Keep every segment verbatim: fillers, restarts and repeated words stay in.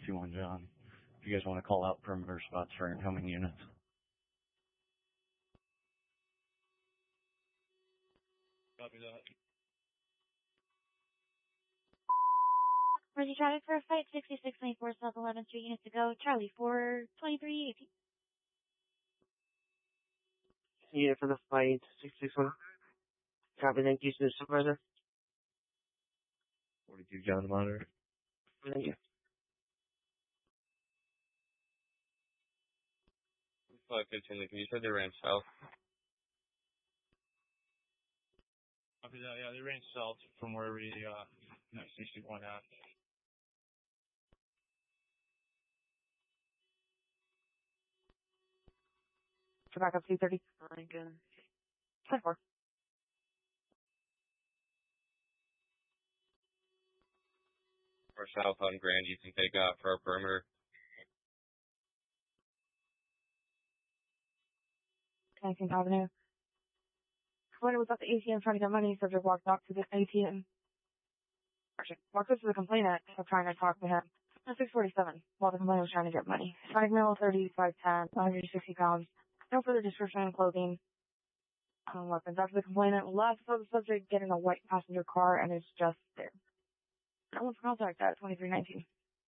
three two one John. If you guys want to call out perimeter spots for incoming units. Copy that. Ready traffic for a flight sixty-six twenty-four South eleventh Street, units to go. Charlie four twenty-three eighteen. Yeah, for the flight six six one. Copy, thank you, Supervisor. forty-two John monitor. Thank you. five fifteen Lincoln, you said they ran south. Copy that, yeah, they ran south from where we, uh, next sixty-one at. For backup two thirty. Lincoln. ten four. Or south on Grand, you think they got for our perimeter? nineteenth Avenue. When it was at the A T M trying to get money, subject walked up to the A T M. Actually, walked up to the complainant of trying to talk to him. At six forty-seven, while the complainant was trying to get money. Hispanic male, thirty-five ten, one hundred sixty pounds. No further description in clothing. Um, weapons. After the complainant left, saw the subject get in a white passenger car and is just there. No one's contact at twenty-three nineteen.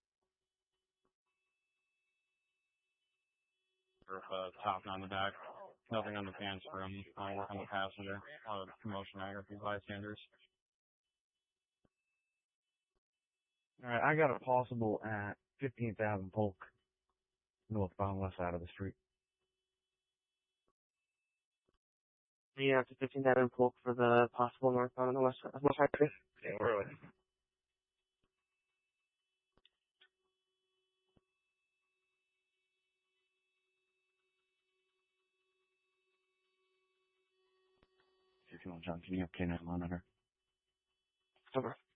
Uh, top on the back. Nothing on the pants for him. I'll work on the passenger. A lot of commotion out of these bystanders. Alright, I got a possible at fifteenth Avenue Polk. Northbound west side of the street. Yeah, up to fifteenth Avenue Polk for the possible northbound on the west side. West side, please. Yeah, we're with. If you want, John, can you have K nine monitor? Over.